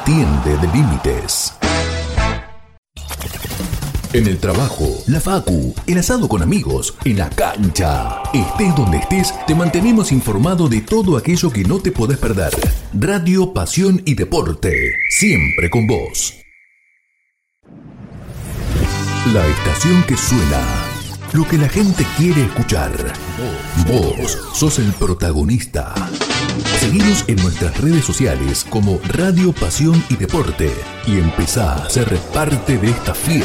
entiende de límites. En el trabajo, la facu, el asado con amigos, en la cancha. Estés donde estés, te mantenemos informado de todo aquello que no te podés perder. Radio, pasión y deporte, siempre con vos. La estación que suena, lo que la gente quiere escuchar. Vos sos el protagonista. Seguinos en nuestras redes sociales como Radio, Pasión y Deporte y empezá a ser parte de esta fiesta.